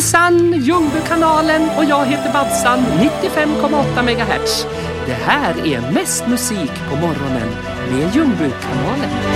Hejsan, Ljungbykanalen och jag heter Babsan, 95,8 MHz. Det här är mest musik på morgonen med Ljungbykanalen.